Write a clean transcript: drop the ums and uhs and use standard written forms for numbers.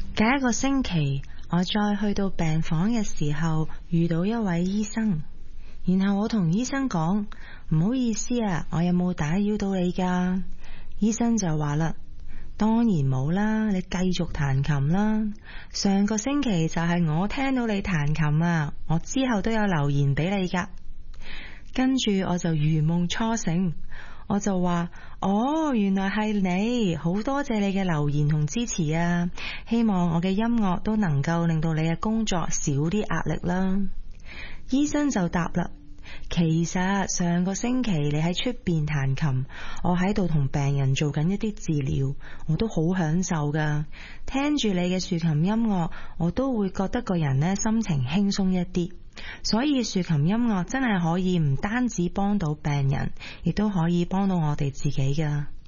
隔一個星期，我再去到病房嘅時候，遇到一位醫生，然後我同醫生講，唔好意思啊，我有冇打擾到你㗎？醫生就話啦，當然冇啦，你繼續彈琴啦。上個星期就係我聽到你彈琴啊，我之後都有留言俾你㗎。跟住我就如夢初醒，我就話，哦，原來係你，好多謝你嘅留言同支持啊，希望我嘅音樂都能夠令到你嘅工作少啲壓力啦。醫生就答啦，其實上個星期你喺出邊彈琴，我喺度同病人做緊一啲治療，我都好享受噶。聽住你嘅豎琴音樂，我都會覺得個人呢心情輕鬆一啲。所以豎琴音樂真係可以唔單止幫到病人，亦都可以幫到我哋自己噶。